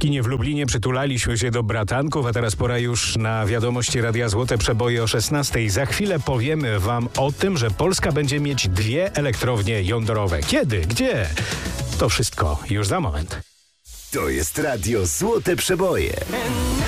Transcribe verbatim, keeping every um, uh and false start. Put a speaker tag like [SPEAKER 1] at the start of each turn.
[SPEAKER 1] kinie w Lublinie przytulaliśmy się do bratanków, a teraz pora już na wiadomości Radia Złote Przeboje o szesnastej. Za chwilę powiemy wam o tym, że Polska będzie mieć dwie elektrownie jądrowe. Kiedy? Gdzie? To wszystko już za moment.
[SPEAKER 2] To jest Radio Złote Przeboje.